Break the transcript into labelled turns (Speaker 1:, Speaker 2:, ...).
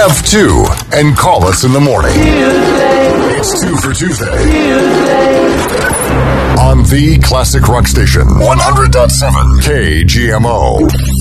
Speaker 1: Have two and call us in the morning. It's 2 for Tuesday. On the Classic Rock Station, 100.7 KGMO.